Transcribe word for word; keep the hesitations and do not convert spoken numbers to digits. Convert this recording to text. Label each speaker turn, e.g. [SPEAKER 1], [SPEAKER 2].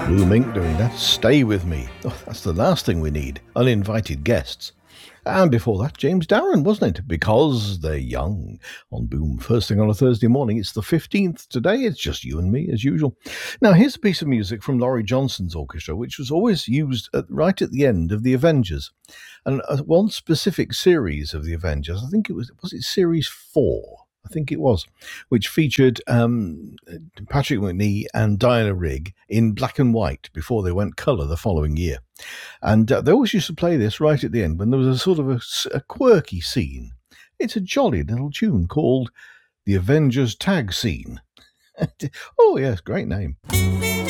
[SPEAKER 1] Blue Mink doing that. Stay With Me. Oh, that's the last thing we need. Uninvited guests. And before that, James Darren, wasn't it? Because they're young on Boom. First thing on a Thursday morning. It's the fifteenth today. It's just you and me, as usual. Now, here's a piece of music from Laurie Johnston's orchestra, which was always used at, right at the end of The Avengers. And uh, one specific series of The Avengers, I think it was, was it series four? I think it was, which featured um, Patrick Macnee and Diana Rigg in black and white before they went colour the following year. And uh, they always used to play this right at the end when there was a sort of a, a quirky scene. It's a jolly little tune called The Avengers Tag Scene. Oh, yes, great name.